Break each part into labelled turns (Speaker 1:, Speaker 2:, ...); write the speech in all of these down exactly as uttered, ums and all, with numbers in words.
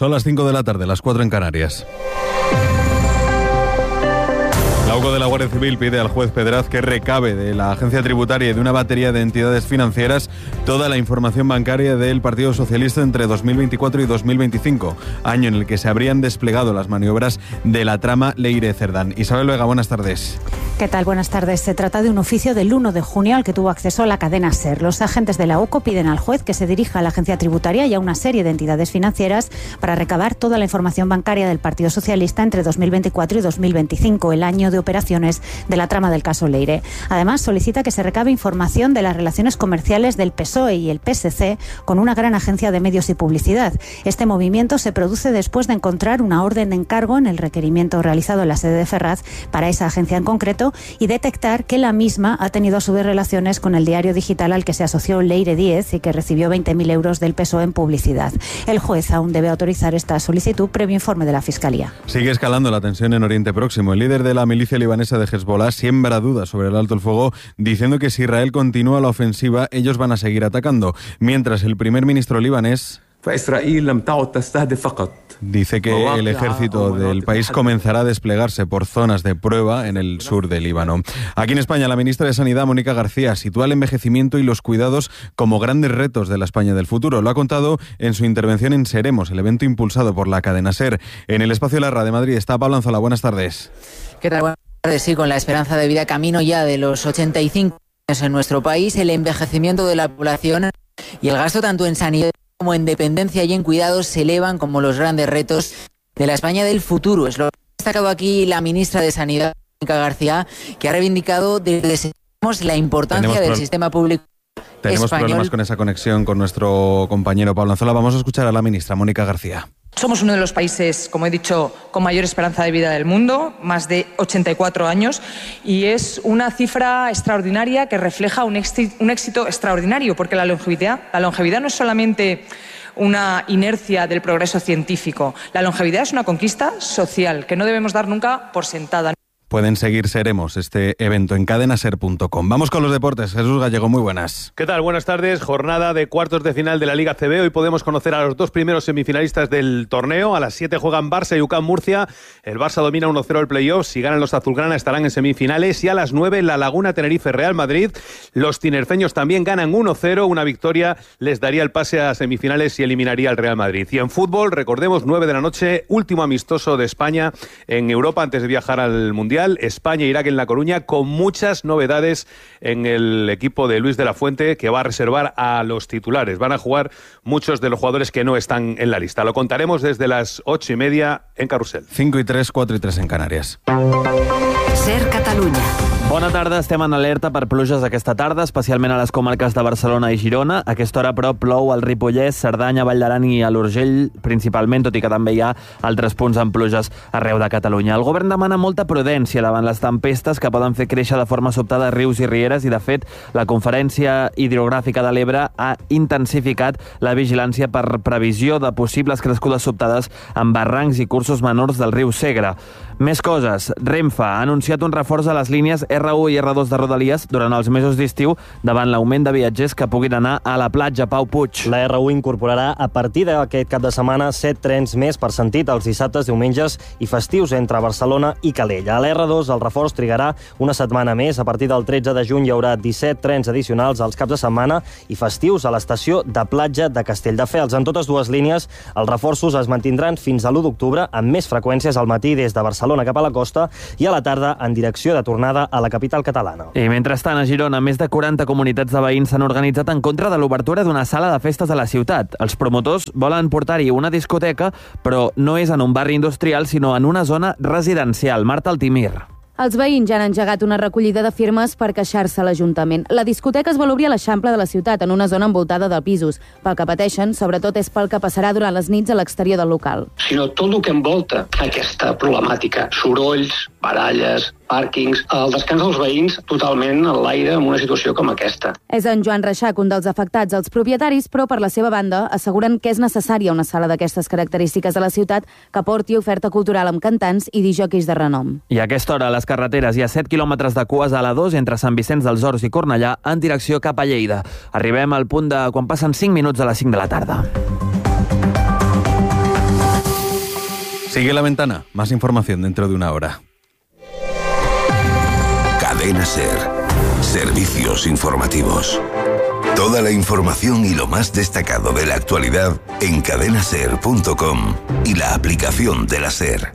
Speaker 1: Son las cinco de la tarde, las cuatro en Canarias. La U C O de la Guardia Civil pide al juez Pedraz que recabe de la agencia tributaria y de una batería de entidades financieras toda la información bancaria del Partido Socialista entre dos mil veinticuatro y dos mil veinticinco, año en el que se habrían desplegado las maniobras de la trama Leire-Cerdán. Isabel Vega, buenas tardes.
Speaker 2: ¿Qué tal? Buenas tardes. Se trata de un oficio del uno de junio al que tuvo acceso la cadena SER. Los agentes de la U C O piden al juez que se dirija a la agencia tributaria y a una serie de entidades financieras para recabar toda la información bancaria del Partido Socialista entre dos mil veinticuatro y dos mil veinticinco, el año de operaciones de la trama del caso Leire. Además, solicita que se recabe información de las relaciones comerciales del P S O E y el P S C con una gran agencia de medios y publicidad. Este movimiento se produce después de encontrar una orden de encargo en el requerimiento realizado en la sede de Ferraz para esa agencia en concreto y detectar que la misma ha tenido a su vez relaciones con el diario digital al que se asoció Leire diez y que recibió veinte mil euros del P S O E en publicidad. El juez aún debe autorizar esta solicitud previo informe de la Fiscalía.
Speaker 1: Sigue escalando la tensión en Oriente Próximo. El líder de la milicia libanesa de Hezbollah siembra dudas sobre el alto el fuego, diciendo que si Israel continúa la ofensiva, ellos van a seguir atacando. Mientras el primer ministro libanés dice que el ejército del país comenzará a desplegarse por zonas de prueba en el sur de Líbano. Aquí en España, la ministra de Sanidad, Mónica García, sitúa el envejecimiento y los cuidados como grandes retos de la España del futuro. Lo ha contado en su intervención en Seremos, el evento impulsado por la cadena SER. En el espacio Larra de Madrid está Pablo Anzola. Buenas tardes.
Speaker 3: ¿Qué tal? Buenas tardes. Sí, con la esperanza de vida camino ya de los ochenta y cinco años en nuestro país, el envejecimiento de la población y el gasto tanto en sanidad como en dependencia y en cuidados se elevan como los grandes retos de la España del futuro. Es lo que ha destacado aquí la ministra de Sanidad, Mónica García, que ha reivindicado desde la importancia Tenemos del pro... sistema público
Speaker 1: Tenemos
Speaker 3: español.
Speaker 1: Problemas con esa conexión con nuestro compañero Pablo Anzola. Vamos a escuchar a la ministra, Mónica García.
Speaker 4: Somos uno de los países, como he dicho, con mayor esperanza de vida del mundo, más de ochenta y cuatro años, y es una cifra extraordinaria que refleja un éxito, un éxito extraordinario, porque la longevidad, la longevidad no es solamente una inercia del progreso científico, la longevidad es una conquista social que no debemos dar nunca por sentada.
Speaker 1: Pueden seguir Seremos, este evento en cadenaser punto com. Vamos con los deportes. Jesús Gallego, muy buenas.
Speaker 5: ¿Qué tal? Buenas tardes. Jornada de cuartos de final de la Liga A C B. Hoy podemos conocer a los dos primeros semifinalistas del torneo. A las siete juegan Barça y U C A M Murcia. El Barça domina uno cero el playoff. Si ganan los azulgrana estarán en semifinales. Y a las nueve La Laguna Tenerife Real Madrid. Los tinerfeños también ganan uno cero. Una victoria les daría el pase a semifinales y eliminaría al Real Madrid. Y en fútbol, recordemos, nueve de la noche, último amistoso de España en Europa antes de viajar al Mundial. España-Irak en La Coruña, con muchas novedades en el equipo de Luis de la Fuente, que va a reservar a los titulares. Van a jugar muchos de los jugadores que no están en la lista. Lo contaremos desde las ocho y media en Carrusel.
Speaker 1: cinco y tres, cuatro y tres en Canarias.
Speaker 6: SER Catalunya.
Speaker 7: Bona tarda, estem en alerta per pluges aquesta tarda, especialment a les comarques de Barcelona i Girona. A aquesta hora, però, plou al Ripollès, Cerdanya, Vall d'Aran i a l'Urgell, principalment, tot i que també hi ha altres punts amb pluges arreu de Catalunya. El govern demana molta prudència davant les tempestes que poden fer créixer de forma sobtada rius i rieres i, de fet, la Conferència Hidrogràfica de l'Ebre ha intensificat la vigilància per previsió de possibles crescudes sobtades en barrancs i cursos menors del riu Segre. Més coses. Renfe ha anunciat un reforç a les línies erre u i erre dos de Rodalies durant els mesos d'estiu davant l'augment de viatgers que puguin anar a la platja. Pau Puig.
Speaker 8: La erre u incorporarà a partir d'aquest cap de setmana set trens més per sentit els dissabtes, diumenges i festius entre Barcelona i Calella. A l'erre dos el reforç trigarà una setmana més. A partir del tretze de juny hi haurà disset trens addicionals als caps de setmana i festius a l'estació de platja de Castelldefels. En totes dues línies els reforços es mantindran fins a l'u d'octubre amb més freqüències al matí des de Barcelona cap a la costa i a la tarda en direcció de tornada a la capital catalana.
Speaker 7: I mentrestant, a Girona, més de quaranta comunitats de veïns s'han organitzat en contra de l'obertura d'una sala de festes a la ciutat. Els promotors volen portar-hi una discoteca, però no és en un barri industrial, sinó en una zona residencial. Marta Altimir.
Speaker 9: Els veïns ja han engegat una recollida de firmes per queixar-se a l'Ajuntament. La discoteca es vol obrir a l'Eixample de la ciutat, en una zona envoltada de pisos. Pel que pateixen, sobretot és pel que passarà durant les nits a l'exterior del local.
Speaker 10: Sinó tot el que envolta aquesta problemàtica. Sorolls, baralles, pàrquings, el descans dels veïns totalment a l'aire en una situació com aquesta.
Speaker 9: És en Joan Reixac, un dels afectats. Els propietaris, però, per la seva banda, asseguren que és necessària una sala d'aquestes característiques a la ciutat que porti oferta cultural amb cantants i disjòqueis de renom.
Speaker 7: I a aquesta hora, a les carreteres hi ha set quilòmetres de cues a la dos entre Sant Vicenç dels Horts i Cornellà en direcció cap a Lleida. Arribem al punt de quan passen cinc minuts a les cinc de la tarda.
Speaker 1: Sigue La Ventana, más información dentro de una hora.
Speaker 11: Cadena SER. Servicios informativos. Toda la información y lo más destacado de la actualidad en cadena ser punto com y la aplicación de la SER.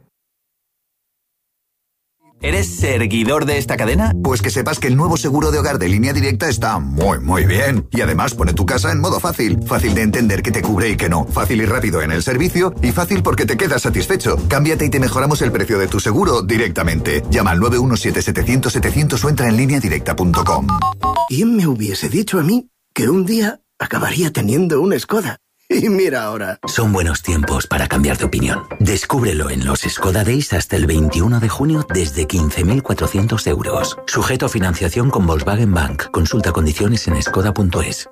Speaker 12: ¿Eres seguidor de esta cadena?
Speaker 13: Pues que sepas que el nuevo seguro de hogar de Línea Directa está muy, muy bien. Y además pone tu casa en modo fácil. Fácil de entender que te cubre y que no. Fácil y rápido en el servicio. Y fácil porque te quedas satisfecho. Cámbiate y te mejoramos el precio de tu seguro directamente. Llama al nueve uno siete setecientos setecientos o entra en línea directa punto com.
Speaker 14: ¿Quién me hubiese dicho a mí que un día acabaría teniendo una Skoda? Y mira ahora.
Speaker 15: Son buenos tiempos para cambiar de opinión. Descúbrelo en los Skoda Days hasta el veintiuno de junio desde quince mil cuatrocientos euros. Sujeto a financiación con Volkswagen Bank. Consulta condiciones en skoda punto es.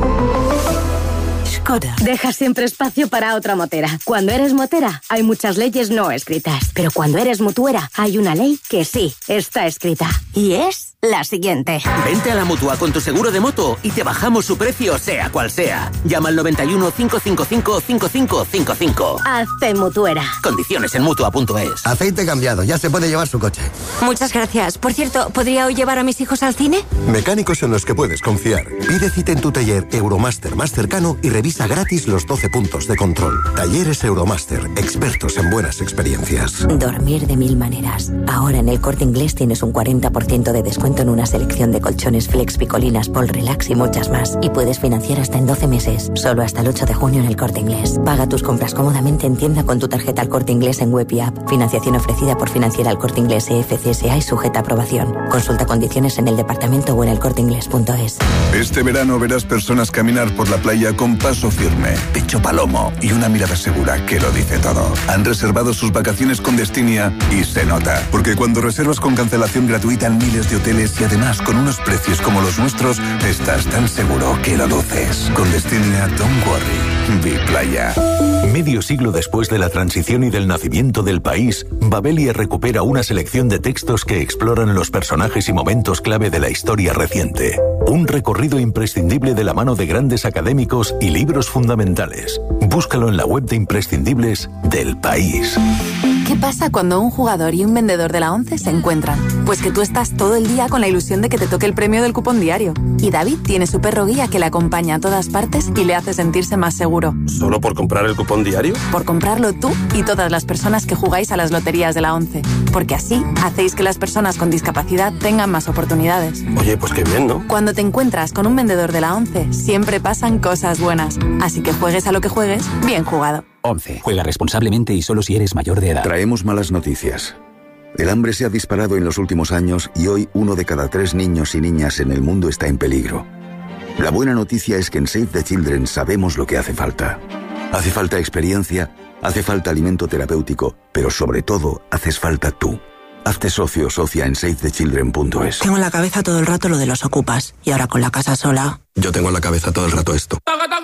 Speaker 16: Skoda. Deja siempre espacio para otra motera. Cuando eres motera, hay muchas leyes no escritas. Pero cuando eres mutuera, hay una ley que sí está escrita. Y es la siguiente.
Speaker 17: Vente a la Mutua con tu seguro de moto y te bajamos su precio, sea cual sea. Llama al noventa y uno, cinco cinco cinco, cinco cinco cinco cinco.
Speaker 16: Hazte mutuera.
Speaker 17: Condiciones en mutua punto es.
Speaker 14: Aceite cambiado, ya se puede llevar su coche.
Speaker 18: Muchas gracias. Por cierto, ¿podría hoy llevar a mis hijos al cine?
Speaker 19: Mecánicos en los que puedes confiar. Pide cita en tu taller Euromaster más cercano y revisa gratis los doce puntos de control. Talleres Euromaster, expertos en buenas experiencias.
Speaker 20: Dormir de mil maneras. Ahora en el Corte Inglés tienes un cuarenta por ciento de descuento en una selección de colchones Flex, Picolinas, Pol Relax y muchas más. Y puedes financiar hasta en doce meses. Solo hasta el ocho de junio en el Corte Inglés. Paga tus compras cómodamente en tienda con tu tarjeta al Corte Inglés en web y app. Financiación ofrecida por Financiera al Corte Inglés E F C S A y sujeta a aprobación. Consulta condiciones en el departamento o en el corte inglés punto es.
Speaker 11: Este verano verás personas caminar por la playa con paso firme, pecho palomo y una mirada segura que lo dice todo. Han reservado sus vacaciones con Destinia y se nota. Porque cuando reservas con cancelación gratuita en miles de hoteles y además con unos precios como los nuestros, estás tan seguro que lo luces. Con Destinia, don't worry. Vi playa.
Speaker 21: Medio siglo después de la transición y del nacimiento del país, Babelia recupera una selección de textos que exploran los personajes y momentos clave de la historia reciente. Un recorrido imprescindible de la mano de grandes académicos y libros fundamentales. Búscalo en la web de imprescindibles del país.
Speaker 22: ¿Qué pasa cuando un jugador y un vendedor de la ONCE se encuentran? Pues que tú estás todo el día con la ilusión de que te toque el premio del cupón diario. Y David tiene su perro guía que le acompaña a todas partes y le hace sentirse más seguro.
Speaker 23: ¿Solo por comprar el cupón diario?
Speaker 22: Por comprarlo tú y todas las personas que jugáis a las loterías de la ONCE. Porque así hacéis que las personas con discapacidad tengan más oportunidades.
Speaker 23: Oye, pues qué bien, ¿no?
Speaker 22: Cuando te encuentras con un vendedor de la ONCE, siempre pasan cosas buenas. Así que juegues a lo que juegues, bien jugado.
Speaker 24: ONCE. Juega responsablemente y solo si eres mayor de edad.
Speaker 11: Traemos malas noticias. El hambre se ha disparado en los últimos años y hoy uno de cada tres niños y niñas en el mundo está en peligro. La buena noticia es que en Save the Children sabemos lo que hace falta. Hace falta experiencia, hace falta alimento terapéutico, pero sobre todo haces falta tú. Hazte socio o socia en save the children punto es.
Speaker 25: Tengo en la cabeza todo el rato lo de los ocupas y ahora con la casa sola.
Speaker 23: Yo tengo en la cabeza todo el rato esto.